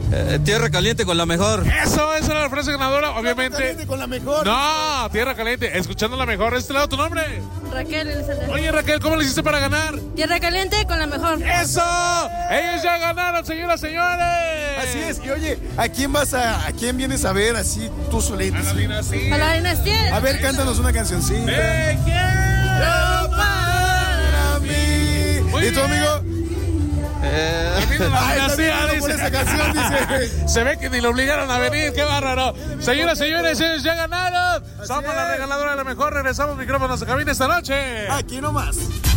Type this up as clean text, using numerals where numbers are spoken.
Tierra caliente con la mejor. Eso, esa era la frase ganadora, obviamente. Tierra caliente con la mejor. No, Tierra caliente, escuchando la mejor. ¿Este lado tu nombre? Raquel Elizalde. Oye, Raquel, ¿cómo le hiciste para ganar? Tierra caliente con la mejor. ¡Eso! Ellos ya ganaron, señoras y señores. Así es. Y oye, ¿a quién vienes a ver así tú solito? A la dinastía. A la dinastía. A ver, cántanos una cancioncita. Te quiero Para mí. Muy ¿Y tu bien. amigo? Termina la dinastía, por dice. esa canción, dice. Se ve que ni lo obligaron a venir, qué bárbaro. Señoras y señores, ellos ya ganaron. Somos la regaladora de la mejor. Regresamos micrófonos a cabina esta noche. Aquí nomás.